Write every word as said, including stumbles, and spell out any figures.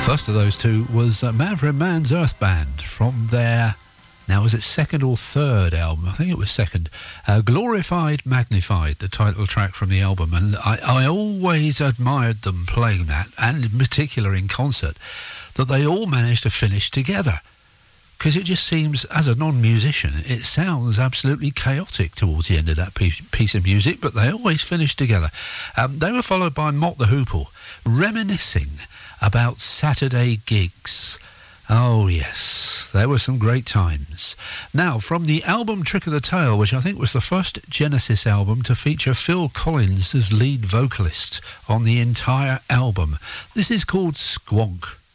First of those two was uh, Man for a Man's Earth Band from their, now was it second or third album? I think it was second. Uh, Glorified, Magnified, the title track from the album. And I, I always admired them playing that, and in particular in concert, that they all managed to finish together. Because it just seems, as a non-musician, it sounds absolutely chaotic towards the end of that piece, piece of music, but they always finish together. Um, they were followed by Mott the Hoople, reminiscing about Saturday gigs. Oh yes, there were some great times. Now, from the album Trick of the Tail, which I think was the first Genesis album to feature Phil Collins as lead vocalist on the entire album, this is called Squonk.